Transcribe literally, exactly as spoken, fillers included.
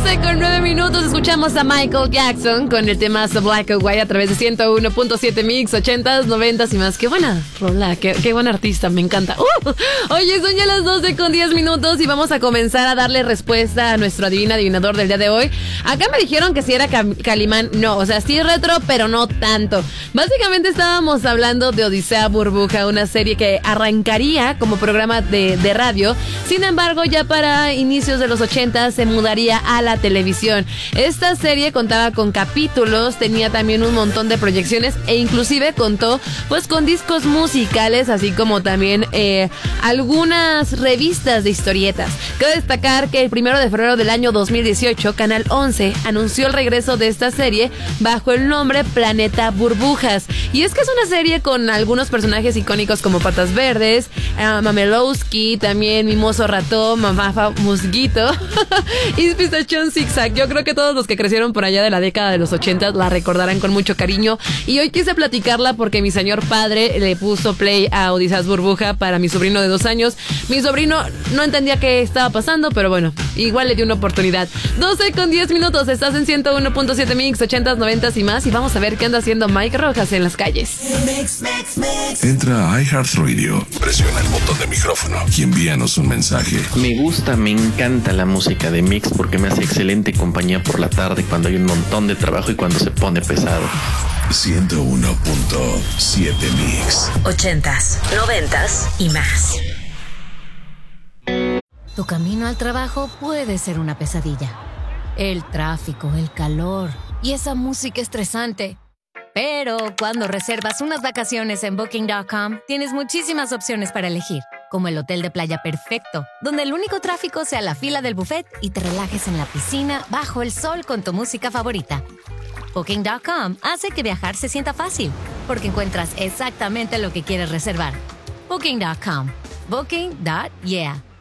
doce con nueve minutos escuchamos a Michael Jackson con el tema So Black or White a través de ciento uno punto siete Mix, ochentas, noventas y más. Qué buena rola, qué, qué buen artista, me encanta. Uh, oye, son ya las doce con diez minutos y vamos a comenzar a darle respuesta a nuestro adivina adivinador del día de hoy. Acá me dijeron que si era Calimán, no, o sea, sí retro, pero no tanto. Básicamente estábamos hablando de Odisea Burbuja, una serie que arrancaría como programa de, de radio. Sin embargo, ya para inicios de los ochenta se mudaría a la televisión. Esta serie contaba con capítulos, tenía también un montón de proyecciones e inclusive contó pues con discos musicales, así como también eh, algunas revistas de historietas. Cabe destacar que el primero de febrero del año dos mil dieciocho, Canal once anunció el regreso de esta serie bajo el nombre Planeta Burbujas. Y es que es una serie con algunos personajes icónicos como Patas Verdes, uh, Mamelowski, también Mimoso Ratón, Mamafa Musguito y Pistachón Zigzag. Yo creo que todos los que crecieron por allá de la década de los ochenta la recordarán con mucho cariño. Y hoy quise platicarla porque mi señor padre le puso play a Odiseas Burbuja para mi sobrino de dos años. Mi sobrino no entendía qué estaba pasando, pero bueno, igual le dio una oportunidad. doce con diez minutos, estás en ciento uno punto siete Mix, ochentas, noventas y más. Y vamos a ver qué anda haciendo Mike Rojas en las calles. Mix, mix, mix. Entra a iHeartRadio, presiona el botón de micrófono y envíanos un mensaje. Me gusta, me encanta la música de Mix porque me hace excelente compañía por la tarde cuando hay un montón de trabajo y cuando se pone pesado. ciento uno punto siete Mix. Ochentas, noventas y más. Tu camino al trabajo puede ser una pesadilla. El tráfico, el calor y esa música estresante. Pero cuando reservas unas vacaciones en Booking punto com, tienes muchísimas opciones para elegir, como el hotel de playa perfecto, donde el único tráfico sea la fila del buffet y te relajes en la piscina bajo el sol con tu música favorita. Booking punto com hace que viajar se sienta fácil, porque encuentras exactamente lo que quieres reservar. Booking punto com. Booking punto yeah.